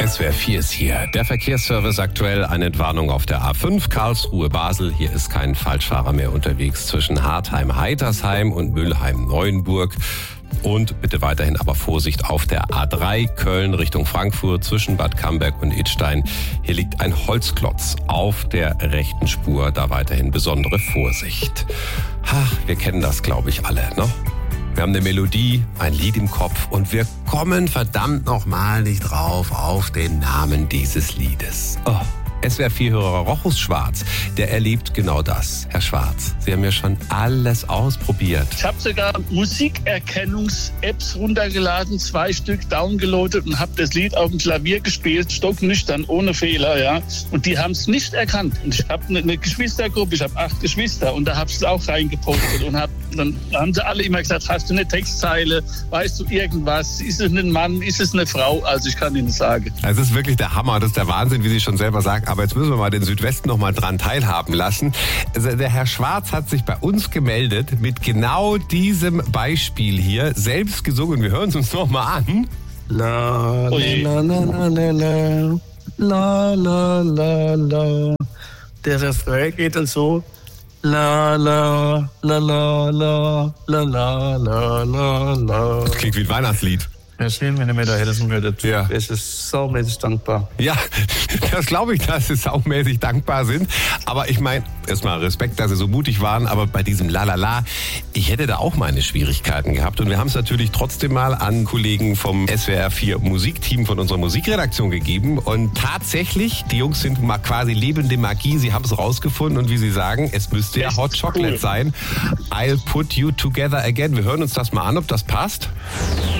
SWR 4 ist hier. Der Verkehrsservice aktuell, eine Entwarnung auf der A5 Karlsruhe-Basel. Hier ist kein Falschfahrer mehr unterwegs zwischen Hartheim-Heitersheim und Mülheim-Neuenburg. Und bitte weiterhin aber Vorsicht auf der A3 Köln Richtung Frankfurt zwischen Bad Camberg und Idstein. Hier liegt ein Holzklotz auf der rechten Spur. Da weiterhin besondere Vorsicht. Ach, wir kennen das, glaube ich, alle, ne? Wir haben eine Melodie, ein Lied im Kopf und wir kommen verdammt nochmal nicht drauf auf den Namen dieses Liedes. Oh. SWR 4-Hörer Rochus Schwarz, der erlebt genau das. Herr Schwarz, Sie haben ja schon alles ausprobiert. Ich habe sogar Musikerkennungs-Apps runtergeladen, 2 Stück downgeloadet und habe das Lied auf dem Klavier gespielt, stocknüchtern, ohne Fehler, ja. Und die haben es nicht erkannt. Und ich habe eine Geschwistergruppe, ich habe 8 Geschwister und da habe ich es auch reingepostet und dann haben sie alle immer gesagt, hast du eine Textzeile, weißt du irgendwas, ist es ein Mann, ist es eine Frau? Also ich kann Ihnen sagen. Also es ist wirklich der Hammer, das ist der Wahnsinn, wie Sie schon selber sagen. Aber jetzt müssen wir mal den Südwesten noch mal dran teilhaben lassen. Also der Herr Schwarz hat sich bei uns gemeldet mit genau diesem Beispiel hier, selbst gesungen. Wir hören es uns noch mal an. La la la la la la la la la la. Der Refrain geht dann so. La la la la la la la la la la. Das klingt wie ein Weihnachtslied. Ja, schön, wenn ihr mir da helfen würdet. Ja. Es ist saumäßig dankbar. Ja, das glaube ich, dass Sie saumäßig dankbar sind. Aber ich meine, erstmal Respekt, dass Sie so mutig waren. Aber bei diesem Lalala, ich hätte da auch meine Schwierigkeiten gehabt. Und wir haben es natürlich trotzdem mal an Kollegen vom SWR 4 Musikteam von unserer Musikredaktion gegeben. Und tatsächlich, die Jungs sind mal quasi lebende Magie. Sie haben es rausgefunden. Und wie Sie sagen, es müsste ja Hot Chocolate sein. I'll put you together again. Wir hören uns das mal an, ob das passt.